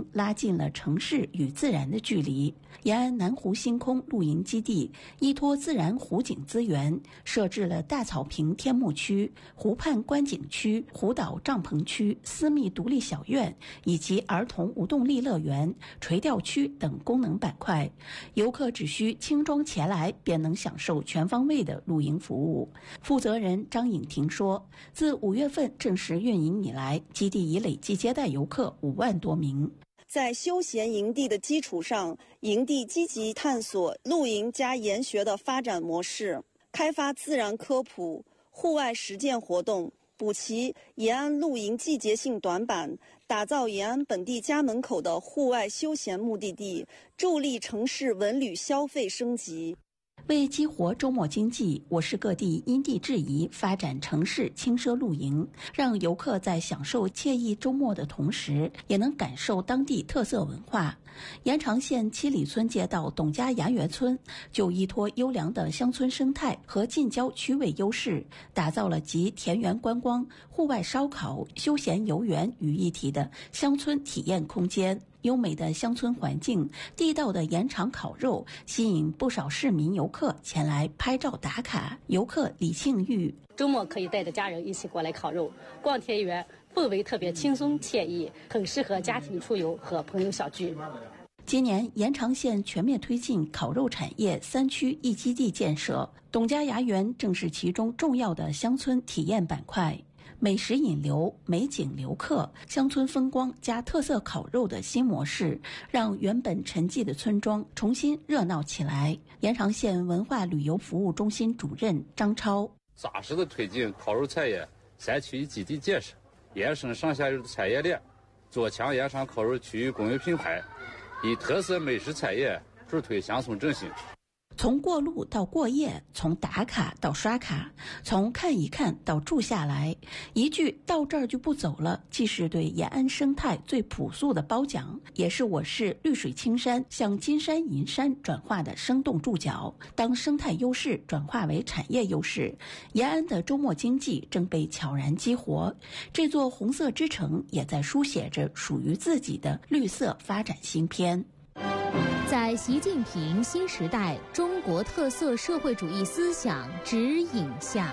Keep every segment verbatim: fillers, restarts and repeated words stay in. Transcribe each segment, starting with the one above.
营拉近了城市与自然的距离。延安南湖星空露营基地依托自然湖景资源，设置了大草坪天幕区、湖畔观景区、湖岛帐篷区、私密独立小院以及儿童无动力乐园、垂钓区等功能板块。游客只需轻装前来，便能享受全方位的露营服务。负责人张颖婷说，自五月份正式运营以来，基地已累计接待游客五万多名。 在休闲营地的基础上，营地积极探索露营加研学的发展模式，开发自然科普、户外实践活动，补齐延安露营季节性短板，打造延安本地家门口的户外休闲目的地，助力城市文旅消费升级。 为激活周末经济，我市各地因地制宜发展城市轻奢露营，让游客在享受惬意周末的同时，也能感受当地特色文化。延长县七里村街道董家崖园村就依托优良的乡村生态和近郊区位优势，打造了集田园观光、户外烧烤、休闲游园于一体的乡村体验空间。优美的乡村环境、地道的延长烤肉，吸引不少市民游客前来拍照打卡。游客李庆玉： 周末可以带着家人一起过来烤肉、逛田园，氛围特别轻松惬意，很适合家庭出游和朋友小聚。 今年延长县全面推进烤肉产业三区一基地建设，董家崖园正是其中重要的乡村体验板块。美食引流、美景留客、乡村风光加特色烤肉的新模式，让原本沉寂的村庄重新热闹起来。延长县文化旅游服务中心主任张超： 扎实的推进烤肉产业三区一基地建设，延伸上下游的产业链，做强延长烤肉区域工业品牌，以特色美食产业助推乡村振兴。 从过路到过夜，从打卡到刷卡，从看一看到住下来，一句到这儿就不走了，既是对延安生态最朴素的褒奖，也是我市绿水青山向金山银山转化的生动注脚。当生态优势转化为产业优势，延安的周末经济正被悄然激活，这座红色之城也在书写着属于自己的绿色发展新篇。 在习近平新时代中国特色社会主义思想指引下，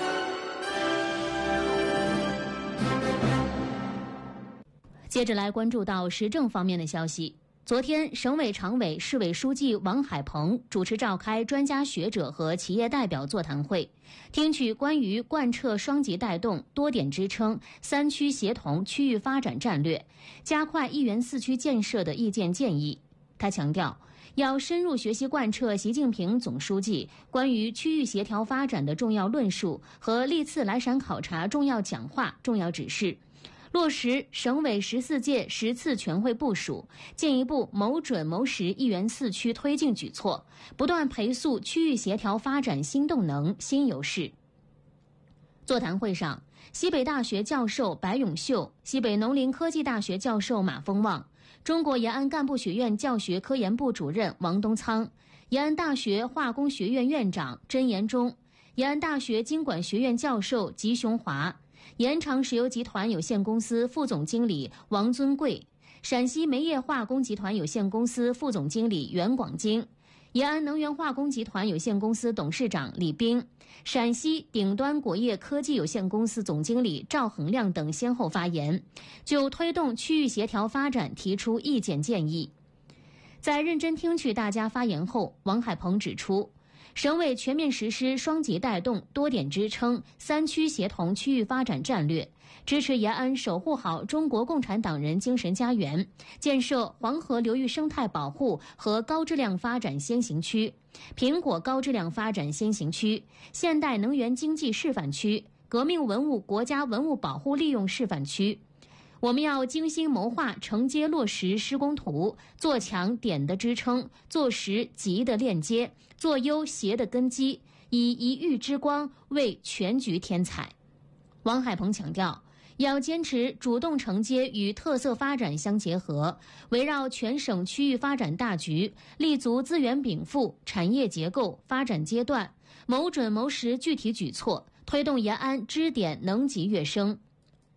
接着来关注到时政方面的消息。昨天，省委常委、市委书记王海鹏主持召开专家学者和企业代表座谈会，听取关于贯彻双极带动、多点支撑、三区协同区域发展战略，加快一园四区建设的意见建议。他强调，要深入学习贯彻习近平总书记关于区域协调发展的重要论述和历次来陕考察重要讲话、重要指示，落实省委十四届十次全会部署，进一步谋准谋实一园四区推进举措，不断培塑区域协调发展新动能、新优势。座谈会上，西北大学教授白永秀、西北农林科技大学教授马丰旺、中国延安干部学院教学科研部主任王东仓、延安大学化工学院院长甄延忠、延安大学经管学院教授吉雄华、延长石油集团有限公司副总经理王尊贵、陕西煤业化工集团有限公司副总经理袁广京、延安能源化工集团有限公司董事长李斌、陕西顶端果业科技有限公司总经理赵恒亮等先后发言，就推动区域协调发展提出意见建议。在认真听取大家发言后，王海鹏指出，省委全面实施双极带动、多点支撑、三区协同区域发展战略，支持延安守护好中国共产党人精神家园，建设黄河流域生态保护和高质量发展先行区、苹果高质量发展先行区、现代能源经济示范区、革命文物国家文物保护利用示范区。我们要精心谋划承接落实施工图，做强点的支撑，做实极的链接，做优协的根基，以一域之光为全局添彩。王海鹏强调，要坚持主动承接与特色发展相结合，围绕全省区域发展大局，立足资源禀赋、产业结构、发展阶段，谋准谋实具体举措，推动延安支点能级跃升。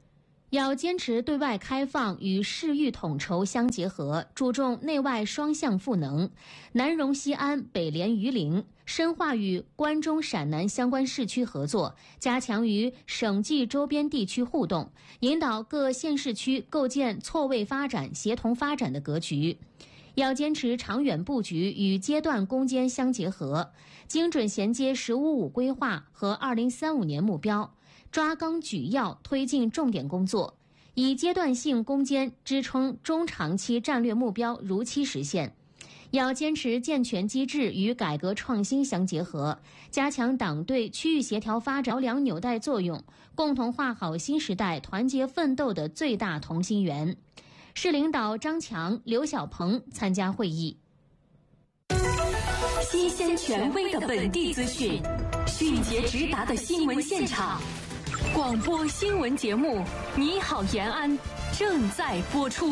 要坚持对外开放与市域统筹相结合，注重内外双向赋能，南融西安，北连榆林，深化与关中陕南相关市区合作，加强与省际周边地区互动，引导各县市区构建错位发展、协同发展的格局。要坚持长远布局与阶段攻坚相结合，精准衔接“十五五”规划和二零三五年目标，抓纲举要推进重点工作，以阶段性攻坚支撑中长期战略目标如期实现。要坚持健全机制与改革创新相结合，加强党对区域协调发展桥梁纽带作用，共同画好新时代团结奋斗的最大同心圆。市领导张强、刘小鹏参加会议。 新鲜权威的本地资讯，迅捷直达的新闻现场，广播新闻节目《你好延安》正在播出。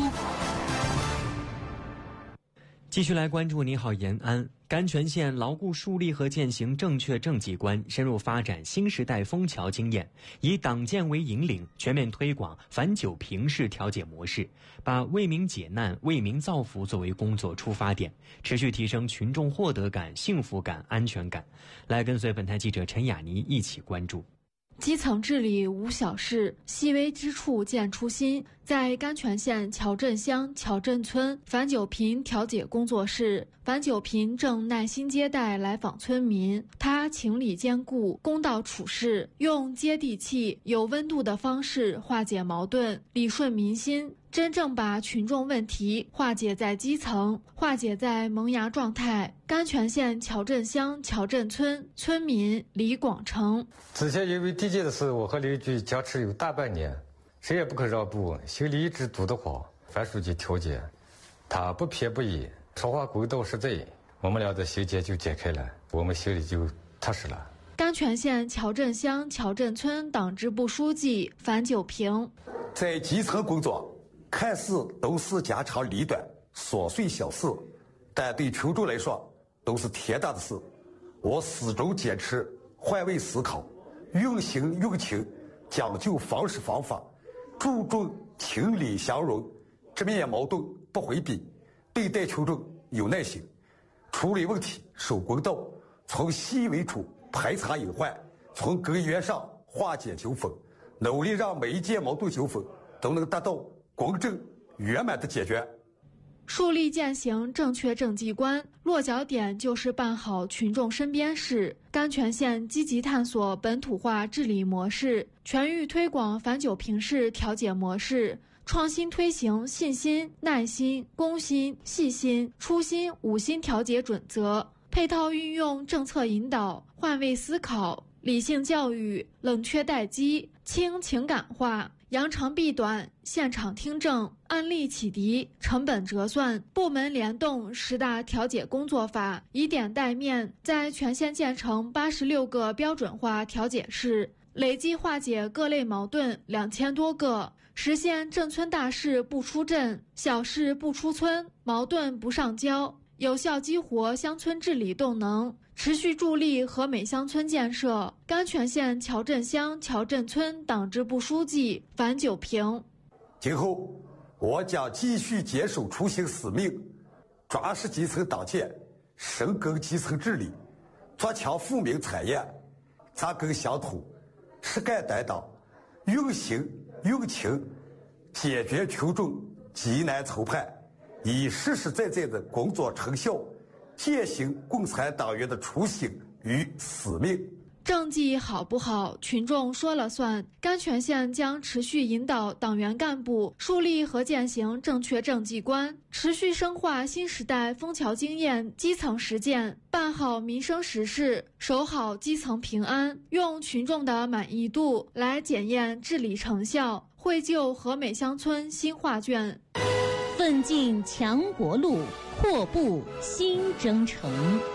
继续来关注你好延安。甘泉县牢固树立和践行正确政绩观，深入发展新时代枫桥经验，以党建为引领，全面推广反酒平式调解模式，把为民解难、为民造福作为工作出发点，持续提升群众获得感、幸福感、安全感。来跟随本台记者陈雅妮一起关注。 基层治理无小事，细微之处见初心。在甘泉县乔镇乡乔镇村反酒贫调解工作室，反酒贫正耐心接待来访村民，他情理兼顾，公道处事，用接地气、有温度的方式化解矛盾，理顺民心，真正把群众问题化解在基层，化解在萌芽状态。甘泉县乔镇乡乔镇村村民李广成： 之前因为地界的事，我和邻居僵持有大半年，谁也不肯让步，心里一直堵得慌。范书记调解，他不偏不倚，说话公道实在，我们俩的心结就解开了，我们心里就踏实了。 甘泉县乔镇乡乔镇村党支部书记樊九平： 在基层工作，看似都是家长里短、琐碎小事，但对群众来说都是天大的事。我始终坚持换位思考，用心用情，讲究方式方法，注重情理相容，直面矛盾不回避，对待群众有耐心，处理问题守公道，从细微处排查隐患，从根源上化解纠纷，努力让每一件矛盾纠纷都能达到公正圆满的解决。 树立践行正确政绩观，落脚点就是办好群众身边事。甘泉县积极探索本土化治理模式，全域推广反酒平式调解模式，创新推行信心、耐心、公心、细心、初心五心调解准则，配套运用政策引导、换位思考、理性教育、冷却待机、轻情感化、扬长避短、现场听证、案例启迪、成本折算、部门联动十大调解工作法，以点带面，在全县建成八十六个标准化调解室，累计化解各类矛盾两千多个，实现镇村大事不出镇，小事不出村，矛盾不上交，有效激活乡村治理动能，持续助力和美乡村建设。甘泉县乔镇乡乔镇村党支部书记樊九平： 今后我将继续坚守初心使命，抓实基层党建，深耕基层治理，做强富民产业，扎根乡土，实干担当，用心用情解决群众急难愁盼，以实实在在的工作成效践行共产党员的初心与使命。 政绩好不好，群众说了算。甘泉县将持续引导党员干部树立和践行正确政绩观，持续深化新时代枫桥经验基层实践，办好民生实事，守好基层平安，用群众的满意度来检验治理成效，绘就和美乡村新画卷。 奋进强国路，阔步新征程。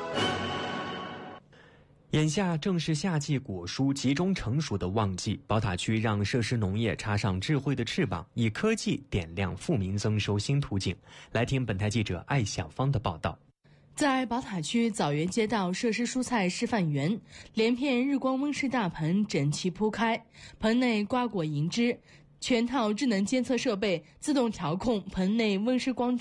眼下正是夏季果蔬集中成熟的旺季，宝塔区让设施农业插上智慧的翅膀，以科技点亮富民增收新途径。来听本台记者艾小芳的报道。 在宝塔区枣园街道设施蔬菜示范园，连片日光温室大盆整齐铺开，盆内瓜果银枝， 全套智能监测设备，自动调控盆内温湿光照。